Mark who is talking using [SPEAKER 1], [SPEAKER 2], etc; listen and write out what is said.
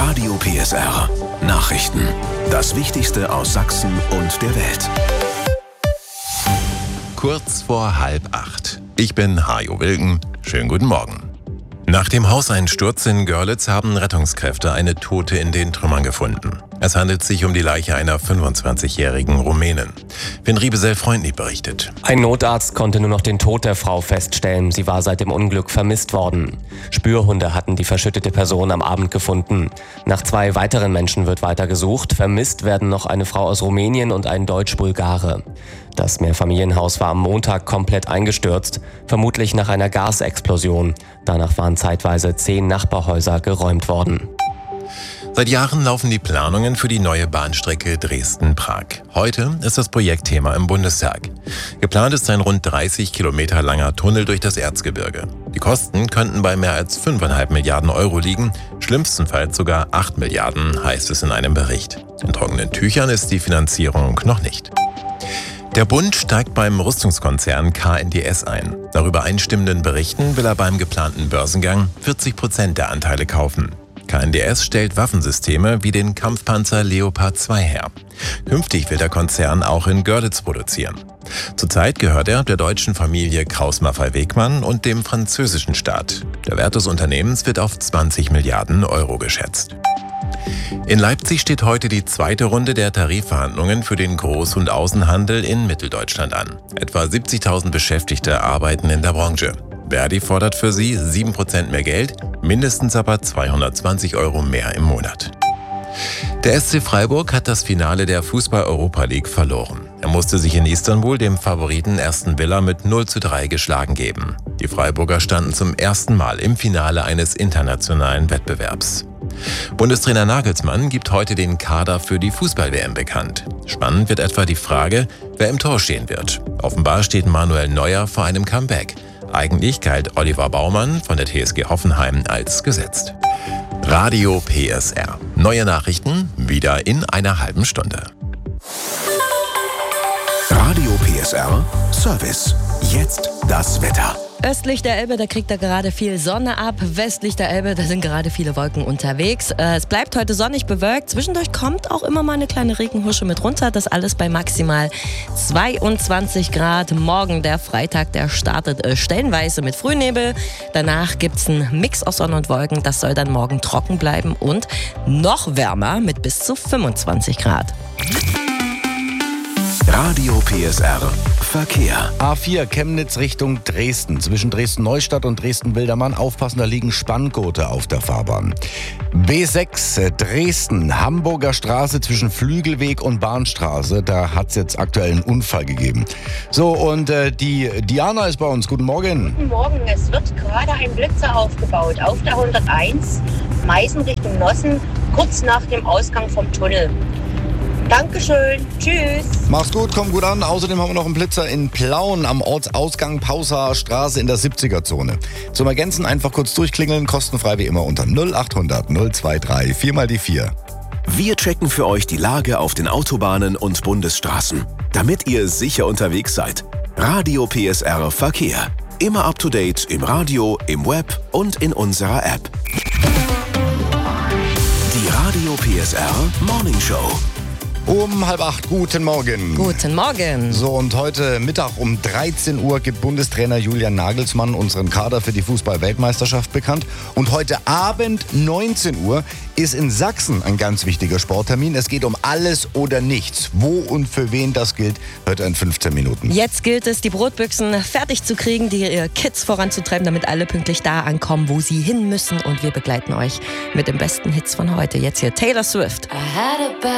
[SPEAKER 1] Radio PSR. Nachrichten. Das Wichtigste aus Sachsen und der Welt.
[SPEAKER 2] Kurz vor 7:30. Ich bin Hajo Wilken. Schönen guten Morgen. Nach dem Hauseinsturz in Görlitz haben Rettungskräfte eine Tote in den Trümmern gefunden. Es handelt sich um die Leiche einer 25-jährigen Rumänin. Finn Riebesell-Freundlich berichtet.
[SPEAKER 3] Ein Notarzt konnte nur noch den Tod der Frau feststellen. Sie war seit dem Unglück vermisst worden. Spürhunde hatten die verschüttete Person am Abend gefunden. Nach 2 weiteren Menschen wird weiter gesucht. Vermisst werden noch eine Frau aus Rumänien und ein Deutsch-Bulgare. Das Mehrfamilienhaus war am Montag komplett eingestürzt, vermutlich nach einer Gasexplosion. Danach waren zeitweise 10 Nachbarhäuser geräumt worden.
[SPEAKER 2] Seit Jahren laufen die Planungen für die neue Bahnstrecke Dresden-Prag. Heute ist das Projektthema im Bundestag. Geplant ist ein rund 30 Kilometer langer Tunnel durch das Erzgebirge. Die Kosten könnten bei mehr als 5,5 Milliarden Euro liegen, schlimmstenfalls sogar 8 Milliarden, heißt es in einem Bericht. In trockenen Tüchern ist die Finanzierung noch nicht. Der Bund steigt beim Rüstungskonzern KNDS ein. Nach übereinstimmenden Berichten will er beim geplanten Börsengang 40% der Anteile kaufen. KNDS stellt Waffensysteme wie den Kampfpanzer Leopard 2 her. Künftig will der Konzern auch in Görlitz produzieren. Zurzeit gehört er der deutschen Familie Krauss-Maffei-Wegmann und dem französischen Staat. Der Wert des Unternehmens wird auf 20 Milliarden Euro geschätzt. In Leipzig steht heute die zweite Runde der Tarifverhandlungen für den Groß- und Außenhandel in Mitteldeutschland an. Etwa 70.000 Beschäftigte arbeiten in der Branche. Verdi fordert für sie 7% mehr Geld, mindestens aber 220 Euro mehr im Monat. Der SC Freiburg hat das Finale der Fußball-Europa League verloren. Er musste sich in Istanbul dem Favoriten Aston Villa mit 0:3 geschlagen geben. Die Freiburger standen zum ersten Mal im Finale eines internationalen Wettbewerbs. Bundestrainer Nagelsmann gibt heute den Kader für die Fußball-WM bekannt. Spannend wird etwa die Frage, wer im Tor stehen wird. Offenbar steht Manuel Neuer vor einem Comeback. Eigentlich galt Oliver Baumann von der TSG Hoffenheim als gesetzt. Radio PSR. Neue Nachrichten wieder in einer halben Stunde.
[SPEAKER 1] Radio PSR Service. Jetzt das Wetter.
[SPEAKER 4] Östlich der Elbe, da kriegt er gerade viel Sonne ab. Westlich der Elbe, da sind gerade viele Wolken unterwegs. Es bleibt heute sonnig bewölkt. Zwischendurch kommt auch immer mal eine kleine Regenhusche mit runter. Das alles bei maximal 22 Grad. Morgen, der Freitag, der startet stellenweise mit Frühnebel. Danach gibt's einen Mix aus Sonne und Wolken. Das soll dann morgen trocken bleiben und noch wärmer mit bis zu 25 Grad.
[SPEAKER 1] Radio PSR Verkehr.
[SPEAKER 5] A4 Chemnitz Richtung Dresden. Zwischen Dresden-Neustadt und Dresden-Wildermann. Aufpassen, da liegen Spanngurte auf der Fahrbahn. B6 Dresden, Hamburger Straße zwischen Flügelweg und Bahnstraße. Da hat es jetzt aktuell einen Unfall gegeben. So, und die Diana ist bei uns. Guten Morgen.
[SPEAKER 6] Guten Morgen. Es wird gerade ein Blitzer aufgebaut auf der 101 Meißen Richtung Nossen, kurz nach dem Ausgang vom Tunnel. Dankeschön. Tschüss.
[SPEAKER 5] Mach's gut, komm gut an. Außerdem haben wir noch einen Blitzer in Plauen am Ortsausgang Pausaer Straße in der 70er-Zone. Zum Ergänzen einfach kurz durchklingeln, kostenfrei wie immer unter 0800 023 4x4.
[SPEAKER 1] Wir checken für euch die Lage auf den Autobahnen und Bundesstraßen, damit ihr sicher unterwegs seid. Radio PSR Verkehr. Immer up to date im Radio, im Web und in unserer App. Die Radio PSR Morning Show.
[SPEAKER 5] Um 7:30, guten Morgen.
[SPEAKER 4] Guten Morgen.
[SPEAKER 5] So, und heute Mittag um 13 Uhr gibt Bundestrainer Julian Nagelsmann unseren Kader für die Fußball-Weltmeisterschaft bekannt. Und heute Abend 19 Uhr ist in Sachsen ein ganz wichtiger Sporttermin. Es geht um alles oder nichts. Wo und für wen das gilt, hört er in 15 Minuten.
[SPEAKER 4] Jetzt gilt es, die Brotbüchsen fertig zu kriegen, die Kids voranzutreiben, damit alle pünktlich da ankommen, wo sie hin müssen. Und wir begleiten euch mit den besten Hits von heute. Jetzt hier Taylor Swift.